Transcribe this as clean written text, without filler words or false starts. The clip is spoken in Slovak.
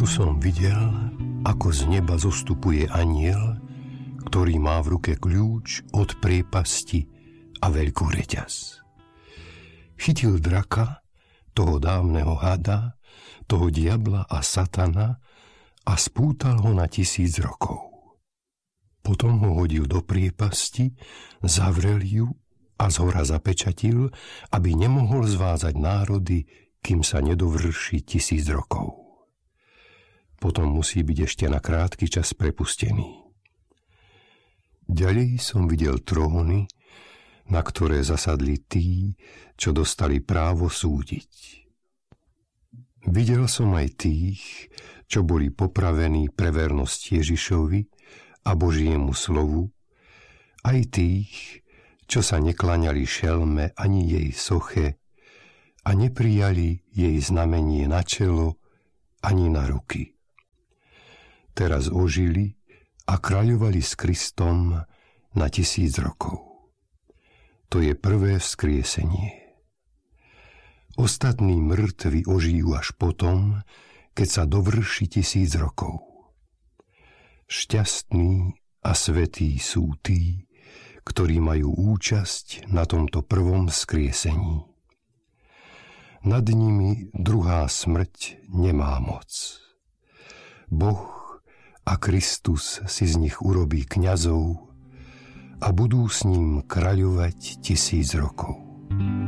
Tu som videl, ako z neba zostupuje anjel, ktorý má v ruke kľúč od priepasti a veľkú reťaz. Chytil draka, toho dávneho hada, toho diabla a satana a spútal ho na 1000 rokov. Potom ho hodil do priepasti, zavrel ju a zhora zapečatil, aby nemohol zvázať národy, kým sa nedovrší 1000 rokov. Potom musí byť ešte na krátky čas prepustený. Ďalej som videl tróny, na ktoré zasadli tí, čo dostali právo súdiť. Videl som aj tých, čo boli popravení pre vernosť Ježišovi a Božiemu slovu, aj tých, čo sa nekláňali šelme ani jej soche a neprijali jej znamenie na čelo ani na ruky. Teraz ožili a kráľovali s Kristom na 1000 rokov. To je prvé vzkriesenie. Ostatní mŕtvi ožijú až potom, keď sa dovrší 1000 rokov. Šťastní a svätí sú tí, ktorí majú účasť na tomto prvom vzkriesení. Nad nimi druhá smrť nemá moc. Boh a Kristus si z nich urobí kňazov a budú s ním kráľovať 1000 rokov.